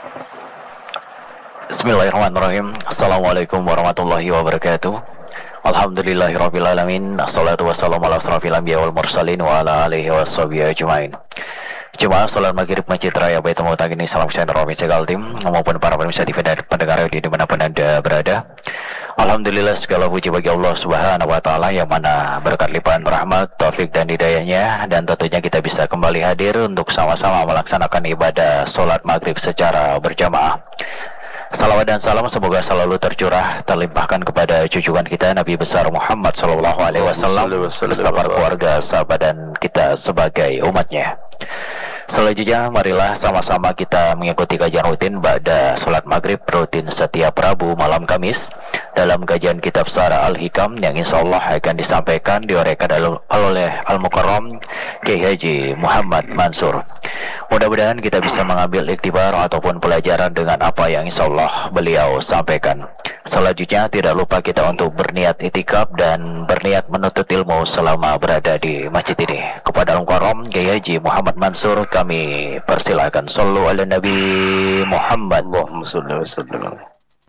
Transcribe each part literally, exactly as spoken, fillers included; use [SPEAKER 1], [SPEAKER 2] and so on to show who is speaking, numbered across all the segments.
[SPEAKER 1] Bismillahirrahmanirrahim. Assalamualaikum warahmatullahi wabarakatuh. Alhamdulillahirrabbilalamin. Assalatu wassalamu ala asrafil anbiya wal mursalin wa ala alihi washabihi ajmain. Jemaah salat maghrib Masjid Raya Baitul Mutakin Islam Center Provinsi Kaltim maupun para pemirsa T V dan pendengar radio dimanapun Anda berada. Alhamdulillah segala puji bagi Allah Subhanahu wa taala yang mana berkat limpahan rahmat, taufik dan hidayahnya, dan tentunya kita bisa kembali hadir untuk sama-sama melaksanakan ibadah salat maghrib secara berjamaah. Salawat dan salam semoga selalu tercurah terlimpahkan kepada junjungan kita Nabi besar Muhammad Sallallahu Alaihi Wasallam beserta para keluarga, sahabat dan kita sebagai umatnya. Selanjutnya marilah sama-sama kita mengikuti kajian rutin pada sholat maghrib rutin setiap Rabu malam Kamis dalam kajian kitab Sara Al-Hikam yang insya Allah akan disampaikan diuraikan oleh Al-Mukarram Kiai Haji Muhammad Mansur. Mudah-mudahan kita bisa mengambil iktibar ataupun pelajaran dengan apa yang insya Allah beliau sampaikan. Selanjutnya tidak lupa kita untuk berniat itikaf dan berniat menuntut ilmu selama berada di masjid ini. Kepada Al-Mukarram Kiai Haji Muhammad Mansur kami persilakan. Sallu ala Nabi Muhammad.
[SPEAKER 2] Allahumma salli wa sallim.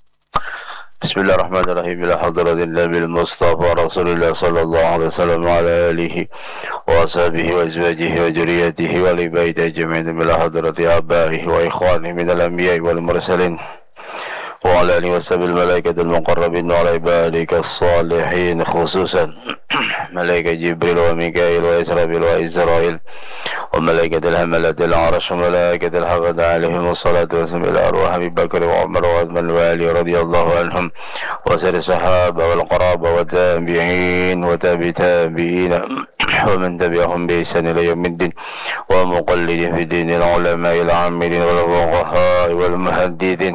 [SPEAKER 2] Bismillahirrahmanirrahim. Ila hadratin Nabil Mustafa Rasulullah sallallahu alaihi wasallam wa ala alihi wa ashabihi wa azwajihi wa dzurriyyatihi wa li baitihi ajma'in. Ila hadrati abaihi wa ikhwanihi min al-anbiya'i wal mursalin wa ala alihi wa sahbihi al-malaikati al-muqarrabin wa ala ibadika as-salihin khususan ملائكة جبريل وميكائيل وإسرافيل وإسرائيل وملائكة الحملة العرش وملائكة الحفظة عليهم الصلاة والسلام إلى أرواح أبي بكر وعمر وعثمان وعلي رضي الله عنهم وسائر الصحابة والقرابة والتابعين وتابع تابعين ومن تبعهم بإحسان إلى يوم الدين ومقلدين في دين العلماء العاملين والفقهاء والمحدثين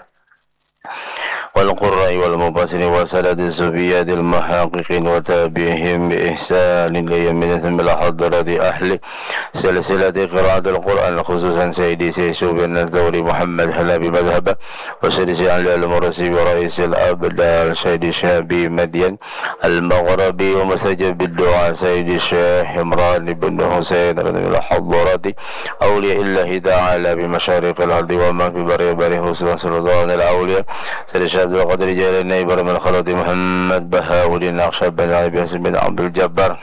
[SPEAKER 2] والقراء والمفسرين وسلد الصوفيات المحققين وتابعهم بإحسان ليوم ثم حضرة أهل سلسلة قراءة القرآن خصوصا سيدي سيشوف الثوري محمد حلبي مذهبه وسيدي علي المرسي ورئيس الأبدال سيدي شابي مدين المغربي ومستجب بالدعاء سيدي الشيخ عمران بن حسين رضي الله حضرة أولياء الله تعالى بمشارق الأرض وما في بري بري حسن سلطان الأولياء سيدي عبد القادر جلال النيبر من خلط محمد بهاول النقشب بن علي بن عبد الجبار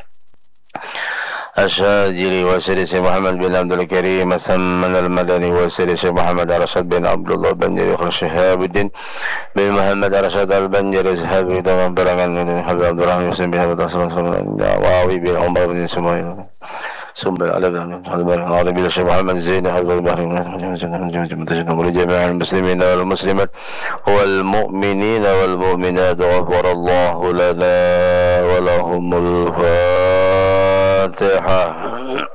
[SPEAKER 2] الشاذلي وسيرس محمد بن عبد الكريم سمن المدني وسيرس محمد رشد بن عبد الله بن جريح شهاب الدين بن محمد رشد البنجري شهاب الدين بن عبد الرحمن يوسف بن عبد الله واوي بن عمر بن سمير سنبل على العربي الشيخ محمد زين حفظ البحر ولجميع المسلمين والمسلمات والمؤمنين والمؤمنات غفر الله لنا ولهم الفاتحة.